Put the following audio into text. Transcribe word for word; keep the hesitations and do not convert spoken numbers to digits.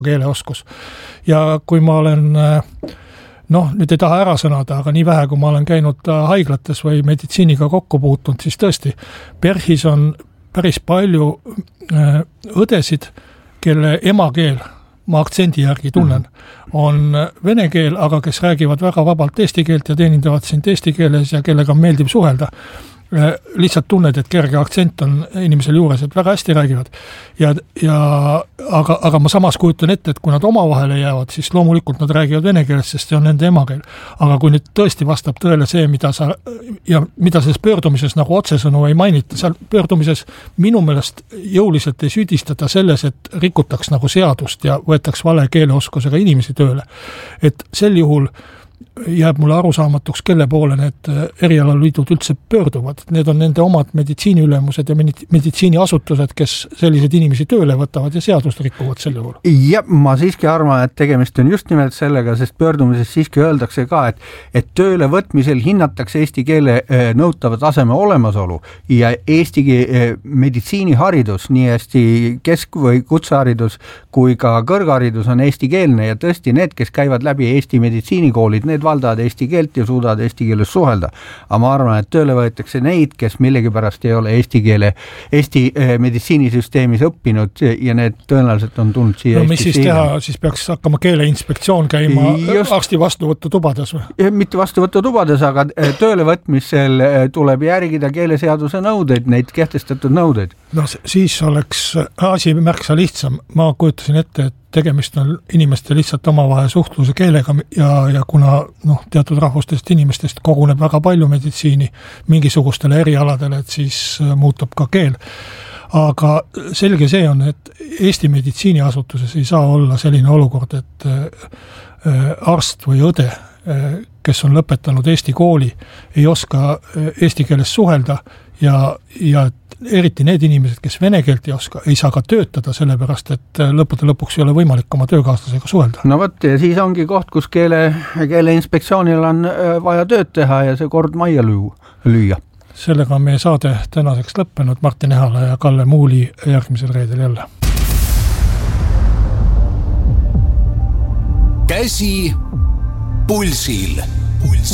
keeleoskus. Ja kui ma olen, noh, nüüd ei taha ära sõnada, aga nii vähe, kui ma olen käinud haiglates või meditsiiniga kokku puutunud, siis tõesti, PERHis on päris palju õdesid, kelle emakeel, ma aktsendi järgi tunnen, on vene keel, aga kes räägivad väga vabalt eesti keelt ja teenindavad sind eesti keeles ja kellega meeldib suhelda. Lihtsalt tunned, et kerge aktsent on inimesel juures, et väga hästi räägivad. Ja, ja, aga, aga ma samas kujutan ette, et kui nad omavahele jäävad, siis loomulikult nad räägivad vene keeles, sest see on nende emakeel. Aga kui nüüd tõesti vastab tõele see, mida sa, ja mida selles pöördumises nagu otsesõnu ei mainita, seal pöördumises minu meelest jõuliselt ei süüdistada selles, et rikutaks nagu seadust ja võetaks vale keeleoskusega inimesi tööle. Et sel juhul jääb mulle arusaamatuks, kelle poole need erialaliidud üldse pöörduvad. Need on nende omad meditsiiniülemused ja meditsiiniasutused, kes sellised inimesi tööle võtavad ja seadust rikuvad selle juhul. Ja ma siiski arvan, et tegemist on just nimelt sellega, sest pöördumises siiski öeldakse ka, et, et tööle võtmisel hinnatakse eesti keele nõutava taseme olemasolu ja eesti meditsiiniharidus, nii hästi kesk- või kutseharidus kui ka kõrgharidus on eestikeelne ja tõesti need, kes käivad läbi Eesti meditsiinikoolid, need valdavad eesti keelt ja suudavad eesti keeles suhelda. Aga ma arvan, et tööle võetakse neid, kes millegipärast ei ole eesti keele, Eesti meditsiinisüsteemis õppinud ja need tõenäoliselt on tulnud siia. No mis siis teha, siis peaks hakkama keeleinspektsioon käima Just, arsti vastuvõtutubades või? Mitte vastuvõtutubades, aga tööle võtmisel tuleb järgida keeleseaduse nõudeid, neid kehtestatud nõudeid. No siis oleks asi märksa lihtsam. Ma kujutasin ette, et tegemist on inimeste lihtsalt omavahel suhtluse keelega ja, ja kuna noh, teatud rahvustest inimestest koguneb väga palju meditsiini mingisugustele erialadele, et siis muutub ka keel. Aga selge see on, et Eesti meditsiiniasutuses ei saa olla selline olukord, et arst või õde, kes on lõpetanud Eesti kooli, ei oska eesti keeles suhelda ja, ja eriti need inimesed, kes vene keelt ei oska, ei saa ka töötada sellepärast, et lõppude lõpuks ei ole võimalik oma töökaaslasega suhelda. No võt, ja siis ongi koht, kus keele, keeleinspektsioonil on vaja tööd teha ja see kord majja lüüa. Sellega on meie saade tänaseks lõppenud. Martin Ehala ja Kalle Muuli järgmisel reedel jälle. Käsi pulsil.